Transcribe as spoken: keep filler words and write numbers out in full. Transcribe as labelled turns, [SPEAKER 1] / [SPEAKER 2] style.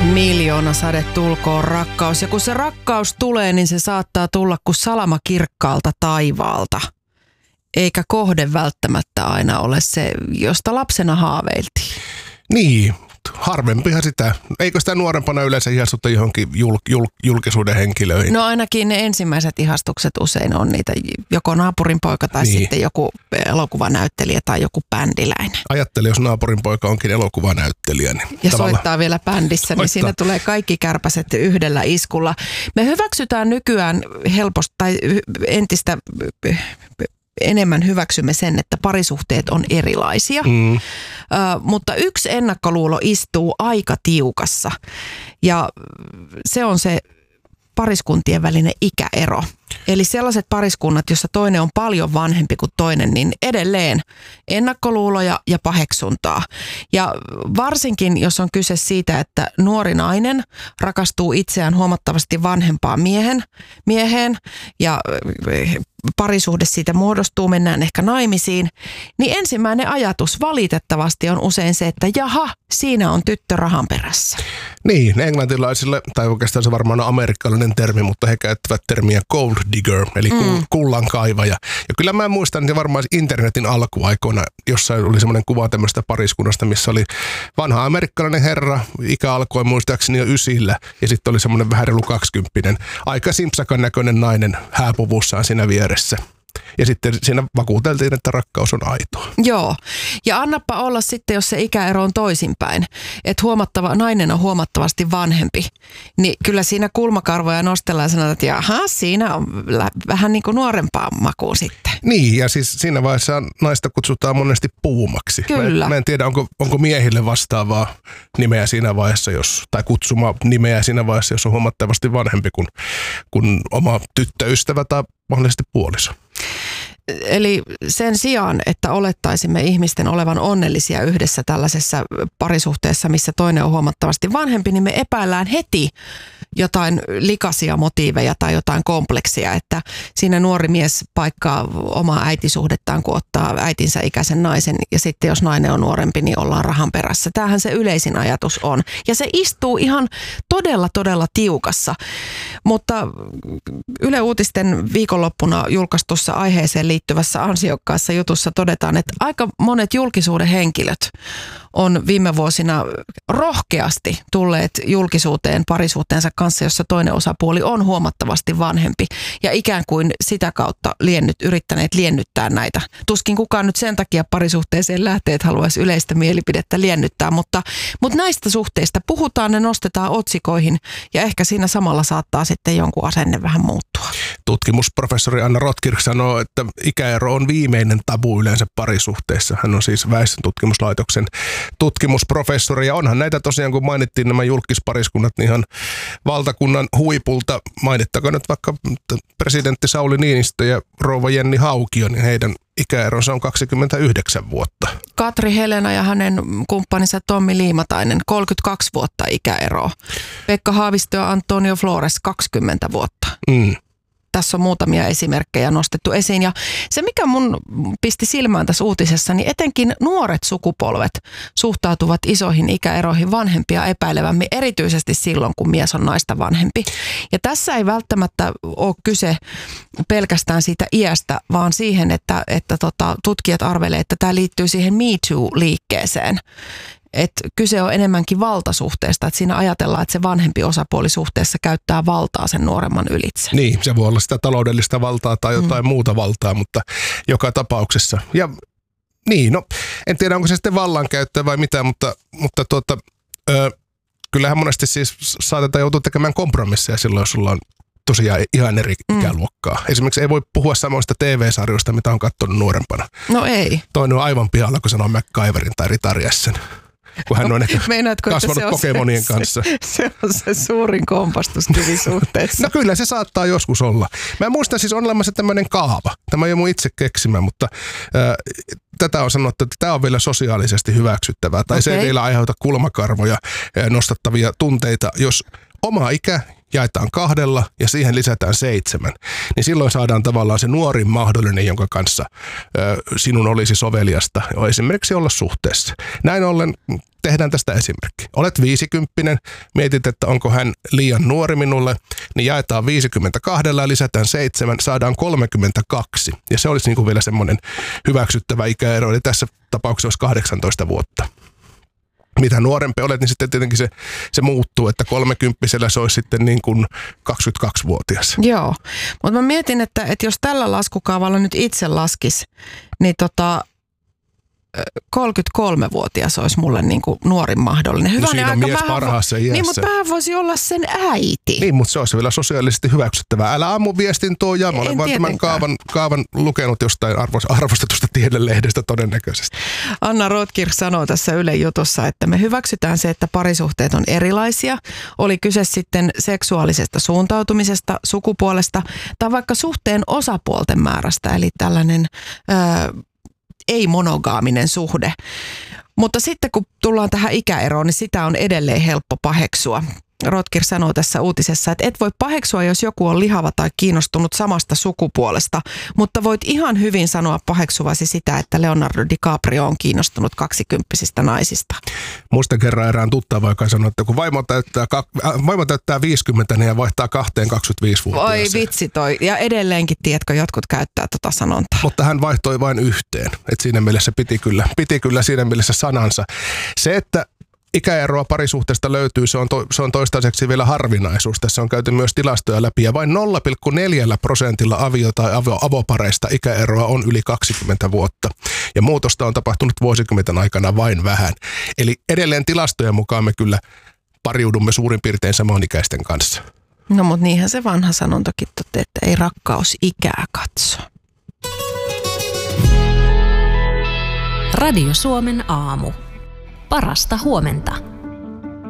[SPEAKER 1] Miljoona sade tulkoon rakkaus. Ja kun se rakkaus tulee, niin se saattaa tulla kuin salama kirkkaalta taivaalta. Eikä kohde välttämättä aina ole se, josta lapsena haaveiltiin.
[SPEAKER 2] Niin, harvempihan sitä. Eikö sitä nuorempana yleensä ihastuta johonkin jul, jul, julkisuuden henkilöihin?
[SPEAKER 1] No ainakin ne ensimmäiset ihastukset usein on niitä joko naapurin poika tai niin. sitten joku elokuvanäyttelijä tai joku bändiläinen.
[SPEAKER 2] Ajattele, jos naapurin poika onkin elokuvanäyttelijä. Niin
[SPEAKER 1] ja soittaa vielä bändissä, soittaa. Niin siinä tulee kaikki kärpäset yhdellä iskulla. Me hyväksytään nykyään helposti tai entistä enemmän hyväksymme sen, että parisuhteet on erilaisia, mm. uh, mutta yksi ennakkoluulo istuu aika tiukassa ja se on se pariskuntien välinen ikäero. Eli sellaiset pariskunnat, jossa toinen on paljon vanhempi kuin toinen, niin edelleen ennakkoluuloja ja paheksuntaa. Ja varsinkin, jos on kyse siitä, että nuori nainen rakastuu itseään huomattavasti vanhempaan miehen, mieheen ja parisuhde siitä muodostuu, mennään ehkä naimisiin, niin ensimmäinen ajatus valitettavasti on usein se, että jaha, siinä on tyttö rahan perässä.
[SPEAKER 2] Niin, englantilaisille, tai oikeastaan se varmaan on amerikkalainen termi, mutta he käyttävät termiä gold digger, eli mm. kullankaivaja. Ja kyllä mä muistan, että varmaan internetin alkuaikoina, jossa oli semmoinen kuva tämmöistä pariskunnasta, missä oli vanha amerikkalainen herra, ikä alkoi muistaakseni jo ysillä, ja sitten oli semmoinen vähän reilu kaksikymppinen, aika simpsakan näköinen nainen hääpuvussaan siinä vieressä. Ja sitten siinä vakuuteltiin, että rakkaus on aitoa.
[SPEAKER 1] Joo. Ja annappa olla sitten, jos se ikäero on toisinpäin. Että huomattava, nainen on huomattavasti vanhempi. Niin kyllä siinä kulmakarvoja nostellaan ja sanotaan, että jaha, siinä on vähän niin kuin nuorempaa makua sitten.
[SPEAKER 2] Niin, ja siis siinä vaiheessa naista kutsutaan monesti puumaksi.
[SPEAKER 1] Kyllä.
[SPEAKER 2] Mä, mä en tiedä, onko, onko miehille vastaavaa nimeä siinä vaiheessa, jos, tai kutsuma nimeä siinä vaiheessa, jos on huomattavasti vanhempi kuin, kuin oma tyttöystävä tai mahdollisesti puoliso.
[SPEAKER 1] Eli sen sijaan, että olettaisimme ihmisten olevan onnellisia yhdessä tällaisessa parisuhteessa, missä toinen on huomattavasti vanhempi, niin me epäillään heti jotain likaisia motiiveja tai jotain kompleksia, että siinä nuori mies paikkaa omaa äitisuhdettaan, kun ottaa äitinsä ikäisen naisen ja sitten jos nainen on nuorempi, niin ollaan rahan perässä. Tämähän se yleisin ajatus on. Ja se istuu ihan todella, todella tiukassa. Mutta Yle Uutisten viikonloppuna julkaistussa aiheeseen liittyvässä ansiokkaassa jutussa todetaan, että aika monet julkisuuden henkilöt on viime vuosina rohkeasti tulleet julkisuuteen parisuhteensa kanssa, jossa toinen osapuoli on huomattavasti vanhempi ja ikään kuin sitä kautta liennyt, yrittäneet liennyttää näitä. Tuskin kukaan nyt sen takia parisuhteeseen lähtee, että haluaisi yleistä mielipidettä liennyttää, mutta, mutta näistä suhteista puhutaan, ne nostetaan otsikoihin ja ehkä siinä samalla saattaa sitten jonkun asenne vähän muuttua.
[SPEAKER 2] Tutkimusprofessori Anna Rotkirch sanoo, että ikäero on viimeinen tabu yleensä parisuhteessa. Hän on siis Väestöntutkimuslaitoksen tutkimusprofessori ja onhan näitä tosiaan, kun mainittiin nämä julkispariskunnat, niin ihan valtakunnan huipulta. Mainittakoon nyt vaikka presidentti Sauli Niinistö ja rouva Jenni Haukio, niin heidän ikäeronsa on kaksikymmentäyhdeksän vuotta.
[SPEAKER 1] Katri Helena ja hänen kumppaninsa Tommi Liimatainen, kolmekymmentäkaksi vuotta ikäeroa. Pekka Haavisto ja Antonio Flores, kaksikymmentä vuotta. Mm. Tässä on muutamia esimerkkejä nostettu esiin ja se mikä mun pisti silmään tässä uutisessa, niin etenkin nuoret sukupolvet suhtautuvat isoihin ikäeroihin vanhempia epäilevämmin, erityisesti silloin kun mies on naista vanhempi. Ja tässä ei välttämättä ole kyse pelkästään siitä iästä, vaan siihen, että, että tota, tutkijat arvelevat, että tämä liittyy siihen Me Too-liikkeeseen. Että kyse on enemmänkin valtasuhteesta, että siinä ajatellaan, että se vanhempi osapuoli suhteessa käyttää valtaa sen nuoremman ylitse.
[SPEAKER 2] Niin, se voi olla sitä taloudellista valtaa tai jotain mm. muuta valtaa, mutta joka tapauksessa. Ja niin, no en tiedä onko se sitten vallankäyttöä vai mitä, mutta, mutta tuota, ö, kyllähän monesti siis saatetaan joutua tekemään kompromisseja silloin, jos sulla on tosiaan ihan eri mm. ikäluokkaa. Esimerkiksi ei voi puhua samoista T V-sarjoista, mitä on katsonut nuorempana.
[SPEAKER 1] No ei.
[SPEAKER 2] Toinen on aivan pihalla, kun sanoo MacGyverin tai Ritariässen. Kun hän on ehkä
[SPEAKER 1] Meinaatko,
[SPEAKER 2] kasvanut Pokemonien
[SPEAKER 1] se,
[SPEAKER 2] kanssa.
[SPEAKER 1] Se, se on se suurin kompastuskivi suhteessa.
[SPEAKER 2] No kyllä se saattaa joskus olla. Mä muistan siis on olemassa tämmöinen kaava. Tämä ei ole mun itse keksimä, mutta äh, tätä on sanottu, että tämä on vielä sosiaalisesti hyväksyttävää. Tai okay. Se ei vielä aiheuta kulmakarvoja äh, nostattavia tunteita, jos oma ikä jaetaan kahdella ja siihen lisätään seitsemän, niin silloin saadaan tavallaan se nuorin mahdollinen, jonka kanssa ö, sinun olisi soveliasta esimerkiksi olla suhteessa. Näin ollen tehdään tästä esimerkki. Olet viisikymppinen, mietit, että onko hän liian nuori minulle, niin jaetaan viisikymmentäkaksi ja lisätään seitsemän, saadaan kolmekymmentäkaksi. Ja se olisi niin kuin vielä semmoinen hyväksyttävä ikäero, eli tässä tapauksessa olisi kahdeksantoista vuotta. Mitä nuorempi olet, niin sitten tietenkin se, se muuttuu, että kolmekymppisellä se olisi sitten niin kuin kaksikymmentäkaksivuotias.
[SPEAKER 1] Joo, mutta mä mietin, että, että jos tällä laskukaavalla nyt itse laskisi, niin tota kolmekymmentäkolmevuotias olisi mulle niin kuin nuorin mahdollinen. Hyvä,
[SPEAKER 2] no siinä on mies parhaassa iässä.
[SPEAKER 1] Niin, mutta vähän voisi olla sen äiti.
[SPEAKER 2] Niin, mutta se olisi vielä sosiaalisesti hyväksyttävää. Älä ammu viestin tuo ja mä olen vaan tämän kaavan, kaavan lukenut jostain arvostetusta tiedelehdestä todennäköisesti.
[SPEAKER 1] Anna Rotkirch sanoo tässä Ylen jutussa, että me hyväksytään se, että parisuhteet on erilaisia. Oli kyse sitten seksuaalisesta suuntautumisesta, sukupuolesta tai vaikka suhteen osapuolten määrästä, eli tällainen Öö, ei-monogaaminen suhde. Mutta sitten kun tullaan tähän ikäeroon, niin sitä on edelleen helppo paheksua. Rotkirch sanoo tässä uutisessa, että et voi paheksua, jos joku on lihava tai kiinnostunut samasta sukupuolesta, mutta voit ihan hyvin sanoa paheksuvasi sitä, että Leonardo DiCaprio on kiinnostunut kaksikymppisistä naisista.
[SPEAKER 2] Muista kerran erään tuttava, joka sanoi, että kun vaimo täyttää, äh, vaimo täyttää viisikymmentä, niin vaihtaa kahteen kaksikymmentäviisivuotiaaseen.
[SPEAKER 1] Oi vitsi toi. Ja edelleenkin, tiedätkö, jotkut käyttää tota sanontaa.
[SPEAKER 2] Mutta hän vaihtoi vain yhteen. Että siinä mielessä piti kyllä, piti kyllä siinä mielessä sanansa. Se, että ikäeroa parisuhteesta löytyy, se on, to, se on toistaiseksi vielä harvinaisuus. Tässä on käyty myös tilastoja läpi ja vain nolla pilkku neljä prosentilla avio- tai avo, avopareista ikäeroa on yli kaksikymmentä vuotta. Ja muutosta on tapahtunut vuosikymmenten aikana vain vähän. Eli edelleen tilastojen mukaan me kyllä pariudumme suurin piirtein samanikäisten kanssa.
[SPEAKER 1] No mutta niinhän se vanha sanontakin toteaa, että ei rakkaus ikää katso.
[SPEAKER 3] Radio Suomen aamu. Parasta huomenta.